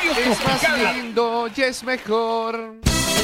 Es más lindo y es mejor.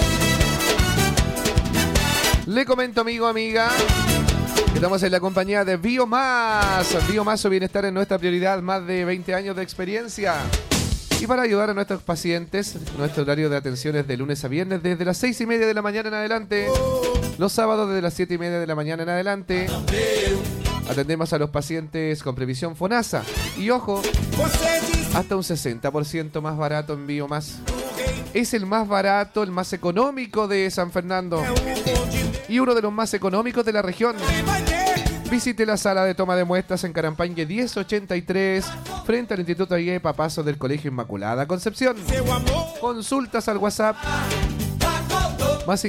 Le comento, amigo, amiga, que estamos en la compañía de Biomás. Biomás, su bienestar es nuestra prioridad, más de 20 años de experiencia. Y para ayudar a nuestros pacientes, nuestro horario de atención es de lunes a viernes desde las 6:30 de la mañana en adelante. Los sábados desde las 7:30 de la mañana en adelante. Atendemos a los pacientes con previsión FONASA. Y ojo, hasta un 60% más barato en Biomás. Es el más barato, el más económico de San Fernando. Y uno de los más económicos de la región. Visite la sala de toma de muestras en Carampañe 1083, frente al Instituto IEPA, paso del Colegio Inmaculada Concepción. Consultas al WhatsApp más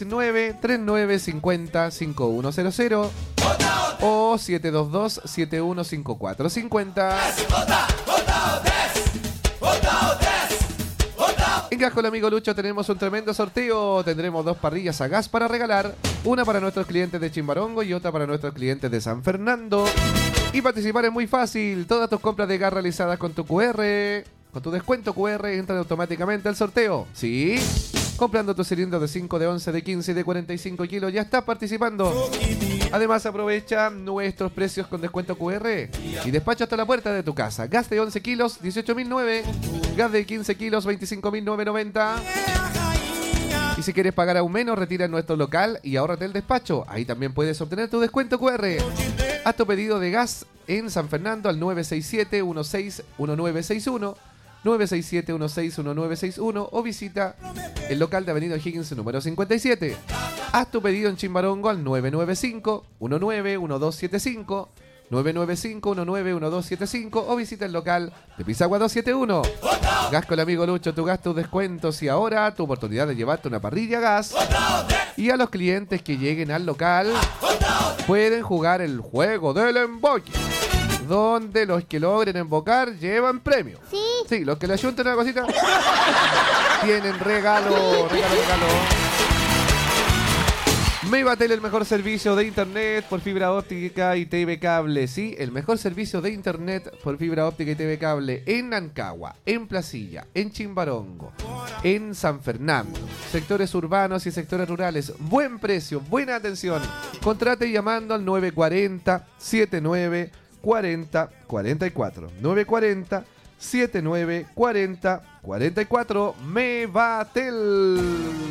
569-3950-5100 o 722-715450. En Gas con el amigo Lucho tenemos un tremendo sorteo. Tendremos 2 parrillas a gas para regalar. Una para nuestros clientes de Chimbarongo y otra para nuestros clientes de San Fernando. Y participar es muy fácil. Todas tus compras de gas realizadas con tu QR, con tu descuento QR, entran automáticamente al sorteo. ¿Sí? Comprando tu cilindro de 5, de 11, de 15 y de 45 kilos, ya estás participando. Además, aprovecha nuestros precios con descuento QR y despacho hasta la puerta de tu casa. Gas de 11 kilos, 18.009. Gas de 15 kilos, 25.990. Y si quieres pagar aún menos, retira en nuestro local y ahórrate el despacho. Ahí también puedes obtener tu descuento QR. Haz tu pedido de gas en San Fernando al 967-161961. 967-161961 o visita el local de Avenida Higgins número 57. Haz tu pedido en Chimbarongo al 995-191275, 995-191275 o visita el local de Pisagua 271. Gas con el amigo Lucho, tu gas, tus descuentos y ahora tu oportunidad de llevarte una parrilla a gas. Y a los clientes que lleguen al local pueden jugar el juego del emboque, donde los que logren embocar llevan premio. Sí, los que le ayunten una cosita tienen regalo. Mevatel, el mejor servicio de internet por fibra óptica y TV cable. Sí, el mejor servicio de internet por fibra óptica y TV cable en Nancagua, en Placilla, en Chimbarongo, en San Fernando, sectores urbanos y sectores rurales. Buen precio, buena atención. Contrate llamando al 940 79 40 44 940 79 40 44. Mevatel.